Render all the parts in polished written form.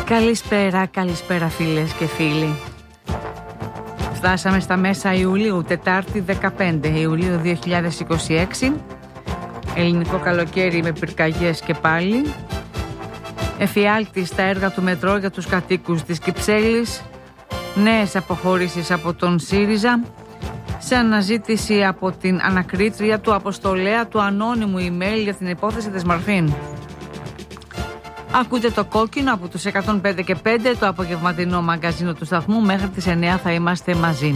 Καλησπέρα φίλες και φίλοι. Φτάσαμε στα μέσα Ιουλίου, Τετάρτη 15 Ιουλίου 2026. Ελληνικό καλοκαίρι με πυρκαγιές και πάλι. Εφιάλτη στα έργα του μετρό για τους κατοίκους της Κυψέλης. Νέες αποχωρήσεις από τον ΣΥΡΙΖΑ. Σε αναζήτηση από την ανακρίτρια του αποστολέα του ανώνυμου email για την υπόθεση της Μαρφίν. Ακούτε το κόκκινο από τους 105 και 5, το απογευματινό μαγκαζίνο του σταθμού. Μέχρι τις 9 θα είμαστε μαζί.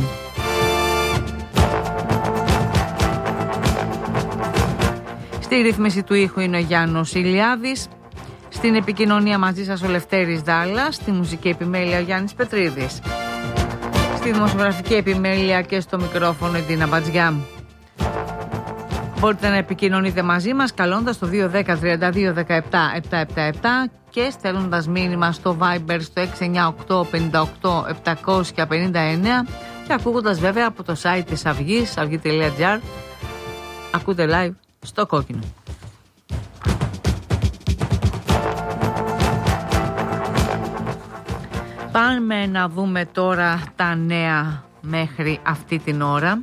Στη ρύθμιση του ήχου είναι ο Γιάννος Ηλιάδης. Στην επικοινωνία μαζί σας ο Λευτέρης Δάλλας. Στη μουσική επιμέλεια ο Γιάννης Πετρίδης. Στη δημοσιογραφική επιμέλεια και στο μικρόφωνο η Ντίνα Μπατζιά. Μπορείτε να επικοινωνείτε μαζί μας καλώντας το 210 32 17 777 και στέλνοντας μήνυμα στο Viber στο 698 58 759 και ακούγοντας βέβαια από το site της Αυγής, αυγή.gr. Ακούτε live στο κόκκινο. Πάμε να δούμε τώρα τα νέα μέχρι αυτή την ώρα.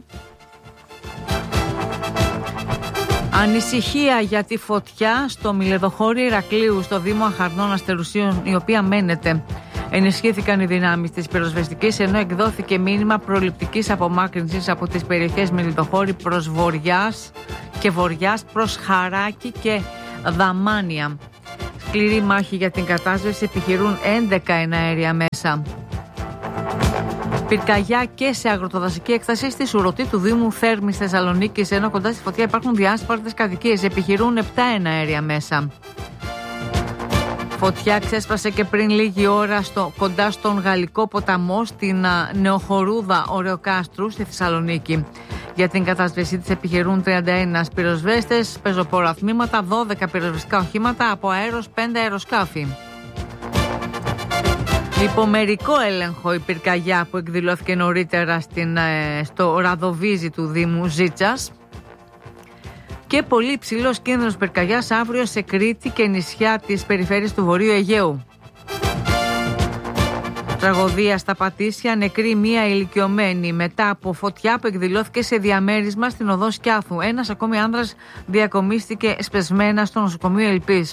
Ανησυχία για τη φωτιά στο Μιλεδοχώρι Ηρακλείου στο Δήμο Αχαρνών Αστερουσίων, η οποία μένεται. Ενισχύθηκαν οι δυνάμεις της πυροσβεστικής, ενώ εκδόθηκε μήνυμα προληπτικής απομάκρυνσης από τις περιοχές Μιλεδοχώρι προς Βοριάς και Βοριάς προς Χαράκη και Δαμάνια. Σκληρή μάχη για την κατάσβεση, επιχειρούν 11 εναέρια μέσα. Πυρκαγιά και σε αγροτοδασική έκταση στη Σουρωτή του Δήμου Θέρμης Θεσσαλονίκης, ενώ κοντά στη φωτιά υπάρχουν διάσπαρτες κατοικίες. Επιχειρούν 7 εναέρια μέσα. Φωτιά ξέσπασε και πριν λίγη ώρα κοντά στον Γαλλικό ποταμό, στην Νεοχορούδα Ωρεοκάστρου στη Θεσσαλονίκη. Για την κατάσβεσή της επιχειρούν 31 πυροσβέστες, πεζοπόρα τμήματα, 12 πυροσβεστικά οχήματα από αέρος, 5 αεροσκάφη. Υπομερικό έλεγχο η πυρκαγιά που εκδηλώθηκε νωρίτερα στο Ραδοβίζι του Δήμου Ζίτσας. Και πολύ υψηλός κίνδυνος πυρκαγιάς αύριο σε Κρήτη και νησιά της περιφέρειας του Βορείου Αιγαίου. Τραγωδία στα Πατήσια, νεκρή μία ηλικιωμένη μετά από φωτιά που εκδηλώθηκε σε διαμέρισμα στην οδό Σκιάθου. Ένας ακόμη άνδρας διακομίστηκε σπεσμένα στο νοσοκομείο Ελπής.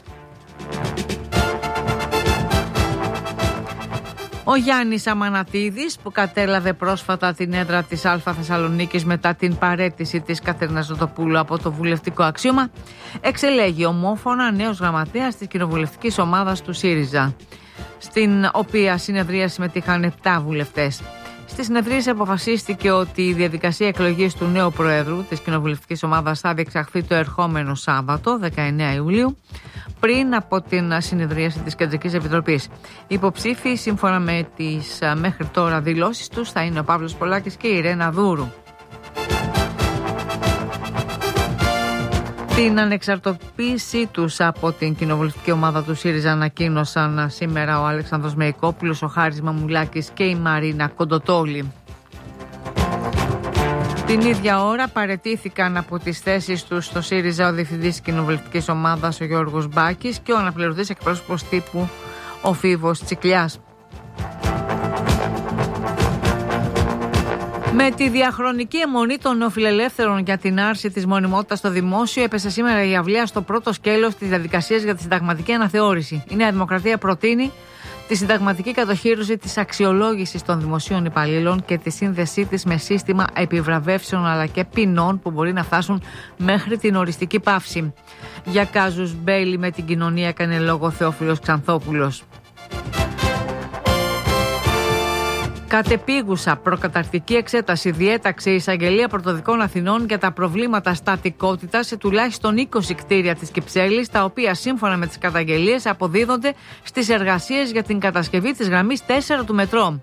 Ο Γιάννης Αμανατίδης, που κατέλαβε πρόσφατα την έδρα της Α Θεσσαλονίκης μετά την παραίτηση της Κατερίνας Ζωτοπούλου από το βουλευτικό αξίωμα, εξελέγει ομόφωνα νέος γραμματέας της κοινοβουλευτικής ομάδας του ΣΥΡΙΖΑ, στην οποία συνεδρία συμμετείχαν 7 βουλευτές. Στη συνεδρίαση αποφασίστηκε ότι η διαδικασία εκλογής του νέου Προέδρου της κοινοβουλευτικής ομάδας θα διεξαχθεί το ερχόμενο Σάββατο, 19 Ιουλίου, πριν από την συνεδρίαση της Κεντρικής Επιτροπής. Οι υποψήφοι, σύμφωνα με τις μέχρι τώρα δηλώσεις τους, θα είναι ο Παύλος Πολάκης και η Ρένα Δούρου. Την ανεξαρτοποίησή τους από την κοινοβουλευτική ομάδα του ΣΥΡΙΖΑ ανακοίνωσαν σήμερα ο Αλέξανδρος Μεϊκόπουλος, ο Χάρης Μαμουλάκης και η Μαρίνα Κοντοτόλη. Την ίδια ώρα παραιτήθηκαν από τις θέσεις τους στο ΣΥΡΙΖΑ ο διευθυντής της κοινοβουλευτικής ομάδας ο Γιώργος Μπάκης και ο αναπληρωτής εκπρόσωπος τύπου ο Φίβος Τσικλιάς. Με τη διαχρονική αιμονή των νεοφιλελεύθερων για την άρση της μονιμότητας στο δημόσιο, έπεσε σήμερα η αυλαία στο πρώτο σκέλος της διαδικασίας για τη συνταγματική αναθεώρηση. Η Νέα Δημοκρατία προτείνει τη συνταγματική κατοχήρωση της αξιολόγησης των δημοσίων υπαλλήλων και τη σύνδεσή της με σύστημα επιβραβεύσεων αλλά και ποινών που μπορεί να φτάσουν μέχρι την οριστική πάυση. Για κάζους μπέλι με την κοινωνία έκανε λόγο Θεόφιλος Ξανθόπουλος. Κατεπίγουσα προκαταρκτική εξέταση διέταξε η Εισαγγελία Πρωτοδικών Αθηνών για τα προβλήματα στατικότητας σε τουλάχιστον 20 κτίρια της Κυψέλης, τα οποία σύμφωνα με τις καταγγελίες αποδίδονται στις εργασίες για την κατασκευή της γραμμής 4 του μετρό.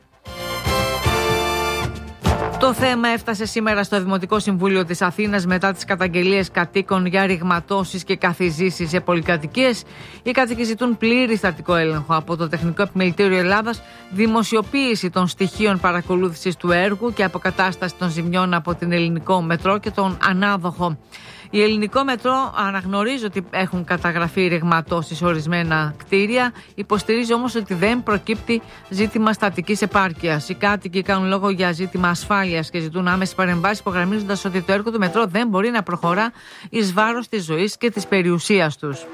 Το θέμα έφτασε σήμερα στο Δημοτικό Συμβούλιο της Αθήνας μετά τις καταγγελίες κατοίκων για ρηγματώσεις και καθιζήσεις σε πολυκατοικίες. Οι κάτοικοι ζητούν πλήρη στατικό έλεγχο από το Τεχνικό Επιμελητήριο Ελλάδας, δημοσιοποίηση των στοιχείων παρακολούθησης του έργου και αποκατάσταση των ζημιών από την Ελληνικό Μετρό και τον ανάδοχο. Η Ελληνικό Μετρό αναγνωρίζει ότι έχουν καταγραφεί ρεγματώσεις σε ορισμένα κτίρια, υποστηρίζει όμως ότι δεν προκύπτει ζήτημα στατικής επάρκειας. Οι κάτοικοι κάνουν λόγο για ζήτημα ασφάλειας και ζητούν άμεσες παρεμβάσεις, υπογραμμίζοντας ότι το έργο του Μετρό δεν μπορεί να προχωρά εις βάρος της ζωής και της περιουσίας τους.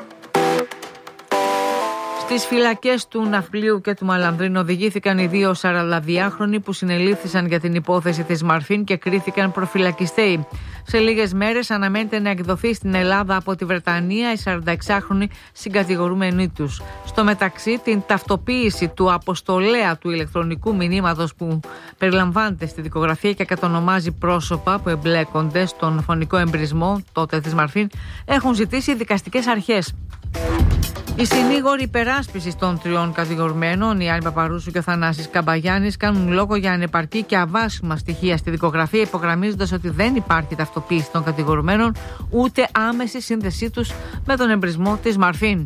Στις φυλακές του Ναυπλίου και του Μαλανδρίνου οδηγήθηκαν οι δύο 42χρονοι που συνελήφθησαν για την υπόθεση της Μαρφίν και κρίθηκαν προφυλακιστέοι. Σε λίγες μέρες αναμένεται να εκδοθεί στην Ελλάδα από τη Βρετανία οι 46χρονοι συγκατηγορούμενοι τους. Στο μεταξύ, την ταυτοποίηση του αποστολέα του ηλεκτρονικού μηνύματος που περιλαμβάνεται στη δικογραφία και κατονομάζει πρόσωπα που εμπλέκονται στον φωνικό εμπρισμό τότε της Μαρφίν έχουν ζητήσει οι δικαστικές αρχές. Οι συνήγοροι υπεράσπισης των τριών κατηγορουμένων, η Άννη Παπαρούσου και ο Θανάσης Καμπαγιάννης, κάνουν λόγο για ανεπαρκή και αβάσιμα στοιχεία στη δικογραφία, υπογραμμίζοντας ότι δεν υπάρχει ταυτοποίηση των κατηγορουμένων ούτε άμεση σύνδεσή τους με τον εμπρισμό της Μαρφίν.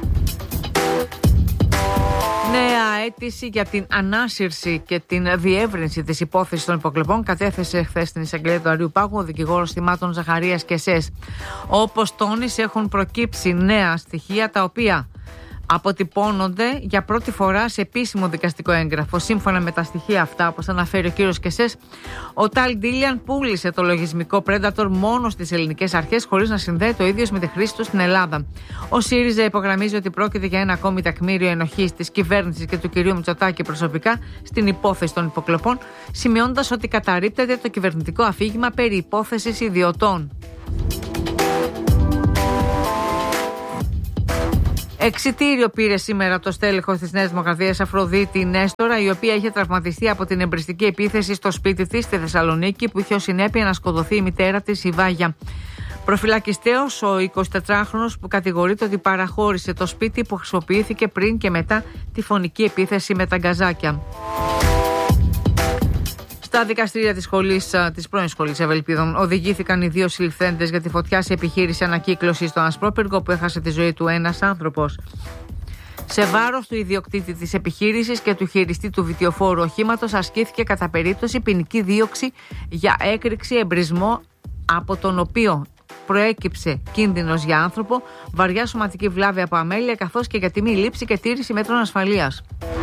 Νέα αίτηση για την ανάσυρση και την διεύρυνση της υπόθεσης των υποκλοπών κατέθεσε χθες στην εισαγγελία του Αριού Πάγου ο δικηγόρος θυμάτων Ζαχαρίας και ΣΕΣ. Όπως τόνισε, έχουν προκύψει νέα στοιχεία τα οποία αποτυπώνονται για πρώτη φορά σε επίσημο δικαστικό έγγραφο. Σύμφωνα με τα στοιχεία αυτά, όπως αναφέρει ο κύριος Κεσές, ο Ταλ Ντίλιαν πούλησε το λογισμικό Predator μόνο στις ελληνικές αρχές, χωρίς να συνδέει το ίδιο με τη χρήση του στην Ελλάδα. Ο ΣΥΡΙΖΑ υπογραμμίζει ότι πρόκειται για ένα ακόμη τεκμήριο ενοχής της κυβέρνησης και του κυρίου Μητσοτάκη προσωπικά στην υπόθεση των υποκλοπών, σημειώνοντας ότι καταρρίπτεται το κυβερνητικό αφήγημα περί υπόθεσης ιδιωτών. Εξιτήριο πήρε σήμερα το στέλεχος της Νέας Δημοκρατίας Αφροδίτη Νέστορα, η οποία είχε τραυματιστεί από την εμπριστική επίθεση στο σπίτι της στη Θεσσαλονίκη, που είχε ως συνέπεια να σκοτωθεί η μητέρα της, η Βάγια. Προφυλακιστέος ο 24χρονος που κατηγορείται ότι παραχώρησε το σπίτι που χρησιμοποιήθηκε πριν και μετά τη φωνική επίθεση με τα γκαζάκια. Στα δικαστήρια της πρώην σχολής Ευελπίδων οδηγήθηκαν οι δύο συλληφθέντες για τη φωτιά σε επιχείρηση ανακύκλωσης στο Ασπρόπυργο, που έχασε τη ζωή του ένας άνθρωπος. Σε βάρος του ιδιοκτήτη της επιχείρησης και του χειριστή του βιτιοφόρου οχήματος ασκήθηκε κατά περίπτωση ποινική δίωξη για έκρηξη εμπρισμό, από τον οποίο προέκυψε κίνδυνος για άνθρωπο, βαριά σωματική βλάβη από αμέλεια, καθώς και για τιμή λήψη και τήρηση μέτρων ασφαλείας.